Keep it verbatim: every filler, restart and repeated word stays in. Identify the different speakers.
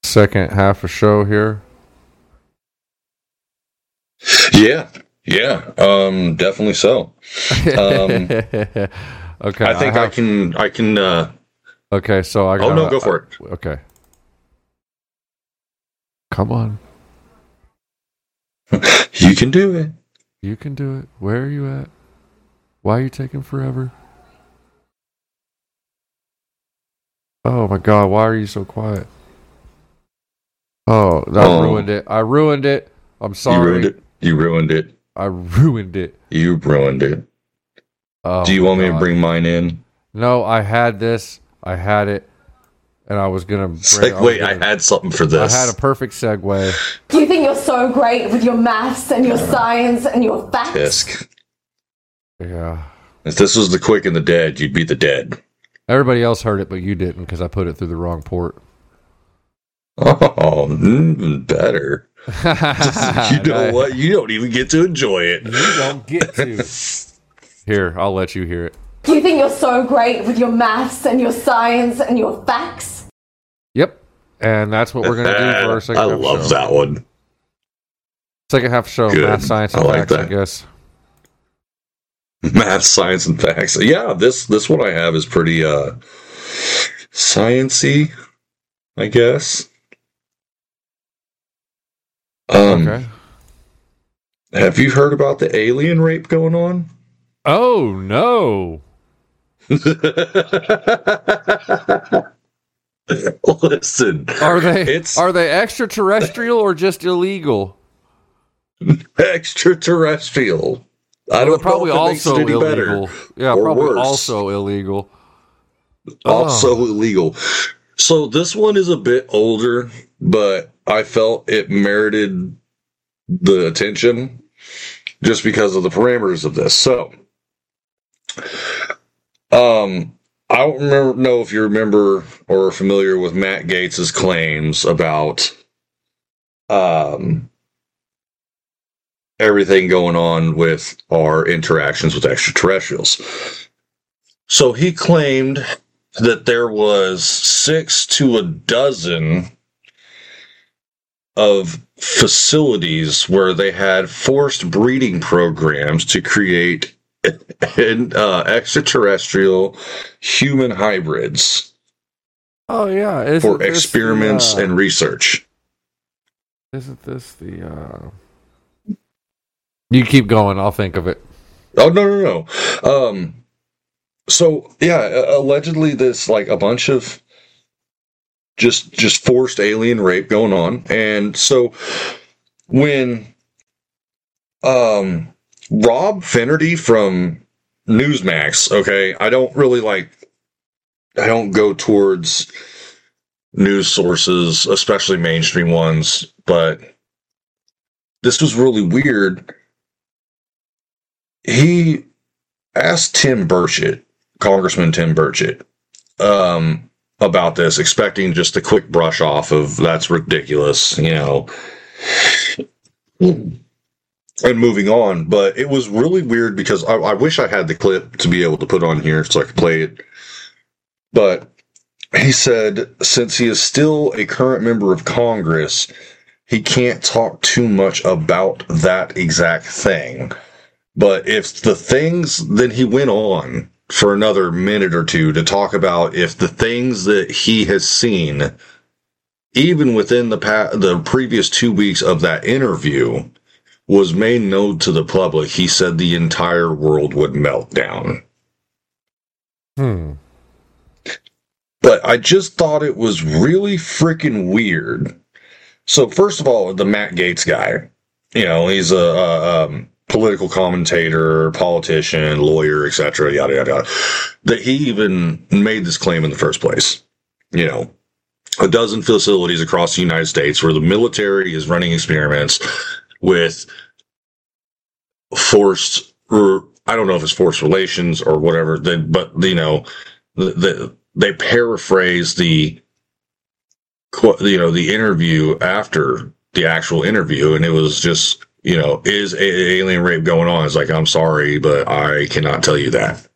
Speaker 1: second half of show here?
Speaker 2: Yeah, yeah, um, definitely so. Um,
Speaker 1: okay,
Speaker 2: I think I, have, I can. I can. Uh,
Speaker 1: okay, so I. Gotta,
Speaker 2: oh no, go for it.
Speaker 1: I, okay, come on.
Speaker 2: You can do it.
Speaker 1: You can do it. Where are you at? Why are you taking forever? Oh my God! Why are you so quiet? Oh, I oh. ruined it. I ruined it. I'm sorry.
Speaker 2: You ruined it. You ruined it.
Speaker 1: I ruined it.
Speaker 2: You ruined it.
Speaker 1: Oh,
Speaker 2: do you want God. me to bring mine in?
Speaker 1: No, I had this. I had it. And I was going to
Speaker 2: bring... Segue, I, gonna, I had something for this.
Speaker 1: I had a perfect segue.
Speaker 3: Do you think you're so great with your maths and your science and your facts?
Speaker 2: Tisk.
Speaker 1: Yeah.
Speaker 2: If this was the Quick and the Dead, you'd be the dead.
Speaker 1: Everybody else heard it, but you didn't because I put it through the wrong port.
Speaker 2: Oh, mm, better. You know what? You don't even get to enjoy it.
Speaker 1: You don't get to. Here, I'll let you hear it.
Speaker 3: Do you think you're so great with your maths and your science and your facts?
Speaker 1: Yep. And that's what we're going to do for our second
Speaker 2: I
Speaker 1: half
Speaker 2: love
Speaker 1: show.
Speaker 2: that one.
Speaker 1: Second half show,
Speaker 2: Good.
Speaker 1: math, science, and
Speaker 2: I like
Speaker 1: facts,
Speaker 2: that.
Speaker 1: I guess.
Speaker 2: Math, science, and facts. Yeah, this this one I have is pretty uh science-y, I guess. Um,
Speaker 1: okay.
Speaker 2: Have you heard about the alien rape going on?
Speaker 1: Oh, no.
Speaker 2: Listen.
Speaker 1: Are they
Speaker 2: it's
Speaker 1: are they extraterrestrial or just illegal?
Speaker 2: Extraterrestrial. I
Speaker 1: well,
Speaker 2: don't
Speaker 1: probably
Speaker 2: know if it makes
Speaker 1: also
Speaker 2: it any
Speaker 1: illegal.
Speaker 2: better.
Speaker 1: Yeah,
Speaker 2: or
Speaker 1: probably
Speaker 2: worse.
Speaker 1: also illegal.
Speaker 2: Also
Speaker 1: oh.
Speaker 2: illegal. So this one is a bit older, but I felt it merited the attention just because of the parameters of this. So, um, I don't remember, know if you remember or are familiar with Matt Gaetz's claims about um, everything going on with our interactions with extraterrestrials. So he claimed that there was six to a dozen of facilities where they had forced breeding programs to create an, uh, extraterrestrial human hybrids.
Speaker 1: Oh yeah, isn't
Speaker 2: for experiments
Speaker 1: the, uh,
Speaker 2: and research.
Speaker 1: Isn't this the? Uh... You keep going. I'll think of it.
Speaker 2: Oh no no no. Um. So yeah, allegedly this like a bunch of just just forced alien rape going on, and so when um Rob Finnerty from Newsmax, okay, I don't really like I don't go towards news sources, especially mainstream ones, but this was really weird. He asked Tim Burchett, Congressman Tim Burchett, um, about this, expecting just a quick brush off of that's ridiculous, you know, and moving on. But it was really weird because I, I wish I had the clip to be able to put on here so I could play it. But he said, since he is still a current member of Congress, he can't talk too much about that exact thing. But if the things, then he went on for another minute or two to talk about if the things that he has seen, even within the pa- the previous two weeks of that interview, was made known to the public, he said the entire world would melt down.
Speaker 1: Hmm.
Speaker 2: But I just thought it was really freaking weird. So first of all, the Matt Gaetz guy, you know, he's a, a um, political commentator, politician, lawyer, et cetera, yada, yada, yada, that he even made this claim in the first place. You know, a dozen facilities across the United States where the military is running experiments with forced, or I don't know if it's forced relations or whatever, they, but, you know, the, the, they paraphrase the, you know, the interview after the actual interview, and it was just, you know, is a- alien rape going on? It's like, I'm sorry, but I cannot tell you that.